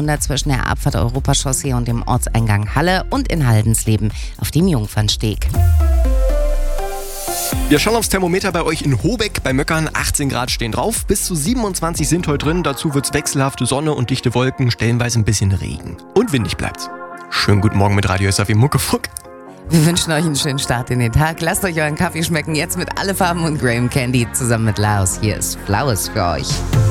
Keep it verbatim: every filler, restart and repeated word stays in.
hundert zwischen der Abfahrt Europachaussee und dem Ortseingang Halle und in Haldensleben auf dem Jungfernsteg. Wir schauen aufs Thermometer bei euch in Hobeck. Bei Möckern achtzehn Grad stehen drauf. Bis zu siebenundzwanzig sind heute drin. Dazu wird's wechselhafte Sonne und dichte Wolken, stellenweise ein bisschen Regen. Und windig bleibt's. Schönen guten Morgen mit Radio S A W Muckefuck. Wir wünschen euch einen schönen Start in den Tag. Lasst euch euren Kaffee schmecken. Jetzt mit Alle Farben und Graham Candy zusammen mit Laos. Hier ist Flowers für euch.